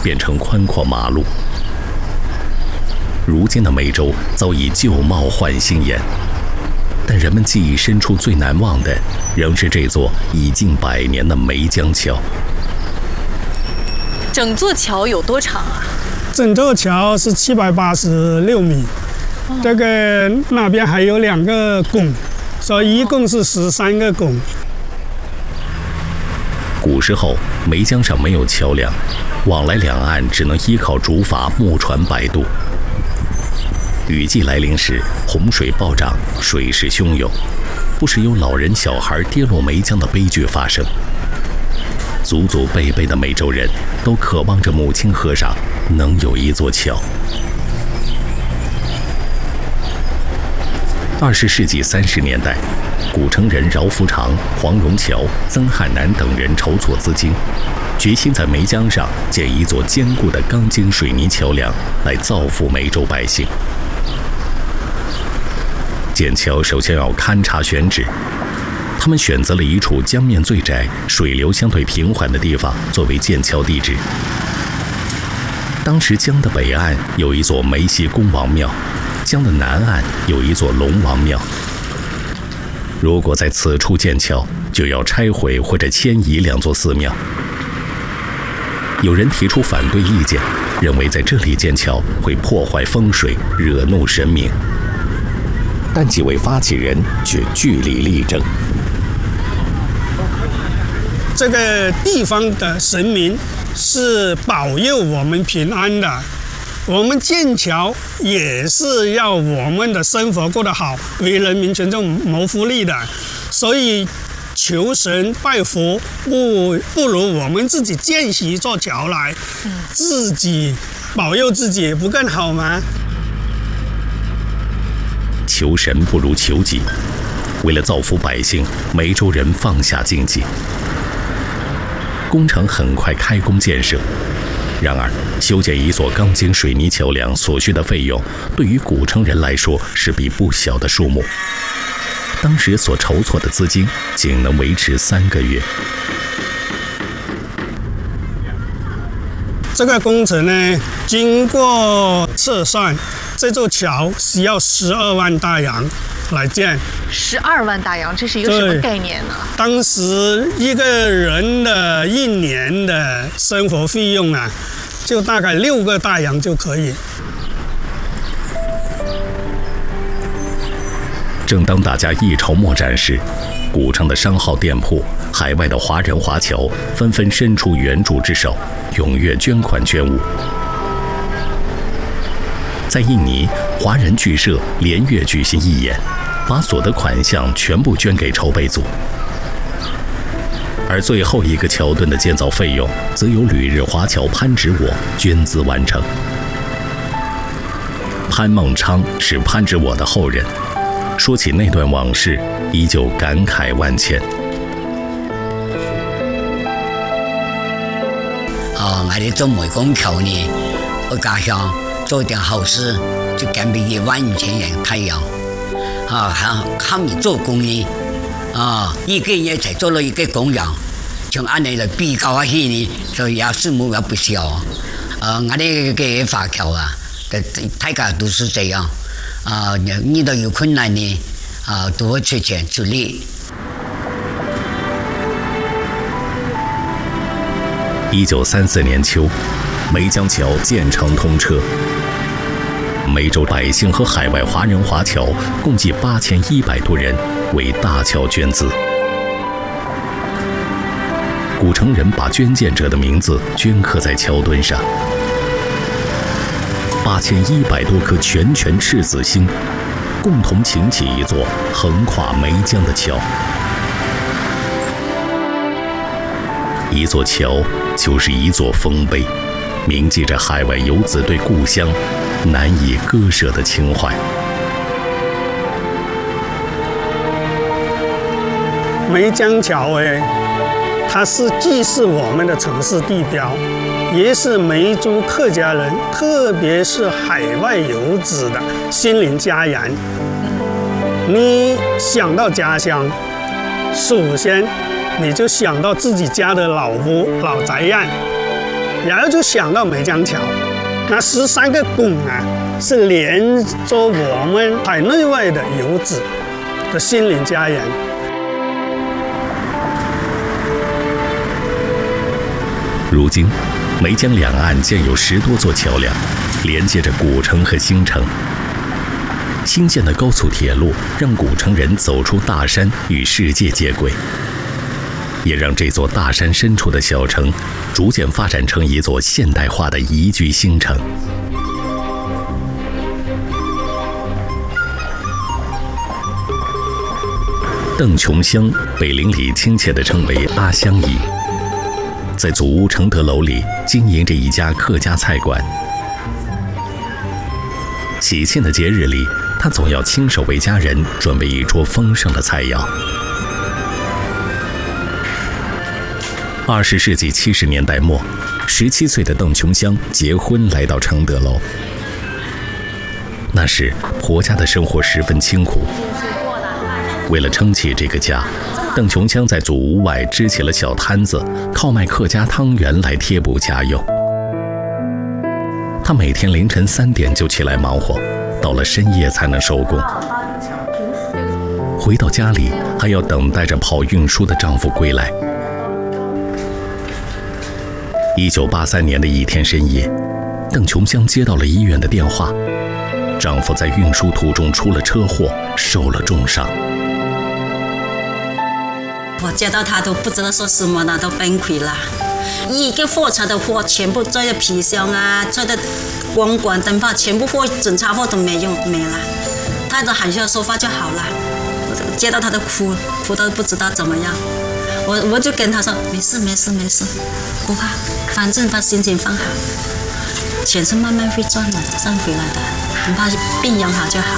变成宽阔马路。如今的梅州早已旧貌换新颜，但人们记忆深处最难忘的，仍是这座已近100年的梅江桥。 整座桥有多长啊？ 整座桥是786米，这个那边还有2个拱，所以一共是13个拱。 古时候，梅江上没有桥梁，往来两岸只能依靠竹筏、木船摆渡。雨季来临时，洪水暴涨，水势汹涌，不时有老人小孩跌落梅江的悲剧发生。祖祖辈辈的梅州人都渴望着母亲河上能有一座桥。20世纪30年代，古城人饶福长、黄荣桥、曾汉南等人筹措资金，决心在梅江上建一座坚固的钢筋水泥桥梁，来造福梅州百姓。建桥首先要勘察选址，他们选择了一处江面最窄、水流相对平缓的地方作为建桥地址。当时江的北岸有一座梅溪公王庙，江的南岸有一座龙王庙。如果在此处建桥，就要拆毁或者迁移2座寺庙。有人提出反对意见，认为在这里建桥会破坏风水，惹怒神明。但几位发起人却据理力争。 这个地方的神明是保佑我们平安的，我们建桥也是要我们的生活过得好，为人民群众谋福利的，所以求神拜佛不如我们自己建起一座桥来，自己保佑自己，不更好吗？ 求神不如求己。为了造福百姓，梅州人放下禁忌。工程很快开工建设。然而，修建一座钢筋水泥桥梁所需的费用，对于古城人来说是笔不小的数目。当时所筹措的资金仅能维持3个月。 这个工程呢，经过测算，这座桥需要12万大洋来建。 12万大洋，这是一个什么概念呢？ 当时一个人的1年的生活费用啊，就大概6个大洋就可以。 正当大家一筹莫展时，古城的商号店铺、海外的华人华侨纷纷伸出援助之手，踊跃捐款捐物。在印尼，华人剧社连月举行义演，把所得款项全部捐给筹备组。而最后一个桥墩的建造费用，则由旅日华侨潘植我捐资完成。潘孟昌是潘植我的后人，说起那段往事，依旧感慨万千。 我哋做梅江橋呢，我家鄉做點好事，就捐俾1萬5千元太陽。他們做公益，一個月才做了一個公羊，像按你嚟比較下去呢，就也是目標不小。我哋嘅華僑啊，大家都是這樣。遇到有困難呢，都會出錢出力。 1934年秋，梅江桥建成通车。梅州百姓和海外华人华侨共计8100多人为大桥捐资。古城人把捐建者的名字镌刻在桥墩上。8100多颗拳拳赤子心，共同擎起一座横跨梅江的桥。一座桥就是一座丰碑，铭记着海外游子对故乡难以割舍的情怀。 梅江桥它既是我们的城市地标，也是梅州客家人，特别是海外游子的心灵家园。你想到家乡，首先你就想到自己家的老屋、老宅院， 然后就想到梅江桥。那13个拱啊，是连着我们海内外的游子的心灵家园。 如今，梅江两岸建有10多座桥梁，连接着古城和新城。新建的高速铁路让古城人走出大山，与世界接轨，也让这座大山深处的小城逐渐发展成一座现代化的宜居新城。邓琼乡北邻里亲切地称为阿香姨，在祖屋承德楼里经营着一家客家菜馆。喜庆的节日里，他总要亲手为家人准备一桌丰盛的菜肴。20世纪70年代末，17岁的邓琼香结婚来到承德楼。那时婆家的生活十分清苦，为了撑起这个家，邓琼香在祖屋外支起了小摊子，靠卖客家汤圆来贴补家用。她每天凌晨3点就起来忙活，到了深夜才能收工。回到家里还要等待着跑运输的丈夫归来。1983年的一天深夜，邓琼香接到了医院的电话，丈夫在运输途中出了车祸，受了重伤。 我接到他都不知道说什么了，都崩溃了。一个货车的货全部载的皮箱啊，载的光管灯泡，全部货整车货都没了。他都喊下说话就好了。我接到他都哭到不知道怎么样。我就跟他说没事，不怕，反正把心情放好，钱是慢慢会赚回来的，你把病养好就好。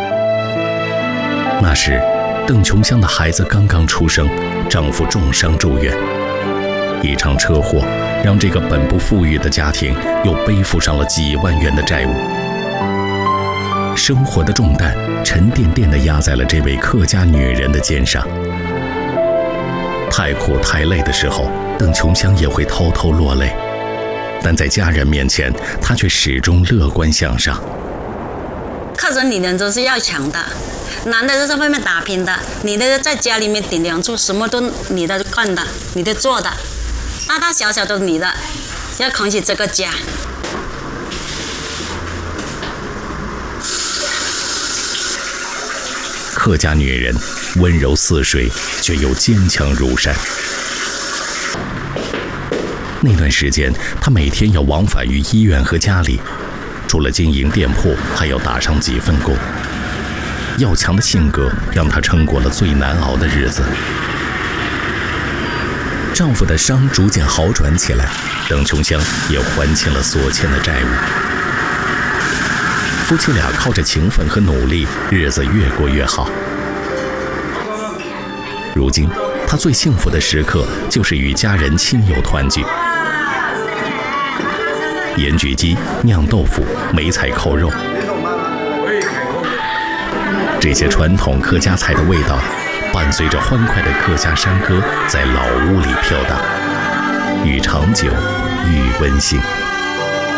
那时邓琼香的孩子刚刚出生，丈夫重伤住院，一场车祸让这个本不富裕的家庭又背负上了几万元的债务。生活的重担沉甸甸地压在了这位客家女人的肩上。太苦太累的时候，邓琼香也会偷偷落泪，但在家人面前，她却始终乐观向上。 客人女人都是要强的，男的都在外面打拼的，女的在家里面顶梁柱，什么都女的干的，女的做的，大大小小都女的，要扛起这个家。 客家女人温柔似水，却又坚强如山。那段时间，她每天要往返于医院和家里，除了经营店铺，还要打上几份工。要强的性格让她撑过了最难熬的日子。丈夫的伤逐渐好转起来，邓琼香也还清了所欠的债务。夫妻俩靠着勤奋和努力，日子越过越好。如今，她最幸福的时刻就是与家人亲友团聚。盐焗鸡、酿豆腐、梅菜扣肉，这些传统客家菜的味道，伴随着欢快的客家山歌，在老屋里飘荡，愈长久愈温馨。